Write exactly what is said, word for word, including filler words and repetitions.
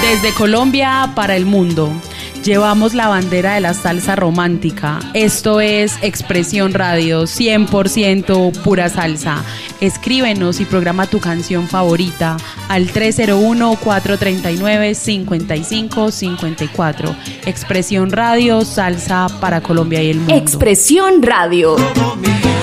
Desde Colombia para el mundo, llevamos la bandera de la salsa romántica. Esto es Expresión Radio, cien por ciento pura salsa. Escríbenos y programa tu canción favorita al tres cero uno, cuatro tres nueve, cinco cinco cinco cuatro. Expresión Radio, salsa para Colombia y el mundo. Expresión Radio.